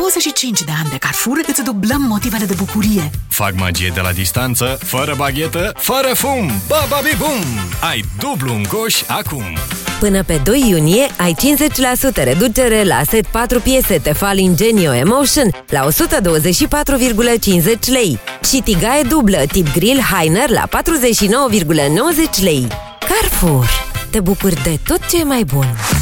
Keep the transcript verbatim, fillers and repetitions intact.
douăzeci și cinci de ani de Carrefour îți dublăm motivele de bucurie. Fac magie de la distanță, fără baghetă, fără fum. Bababi-bum! Ai dublu în coș acum. Până pe doi iunie ai cincizeci la sută reducere la set patru piese Tefal Ingenio Emotion la o sută douăzeci și patru virgulă cincizeci lei și tigaie dublă tip grill Heiner la patruzeci și nouă virgulă nouăzeci lei. Carrefour. Te bucuri de tot ce e mai bun.